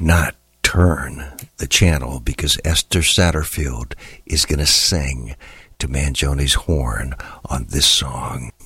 not turn the channel because Esther Satterfield is going to sing to Mangioni's horn on this song.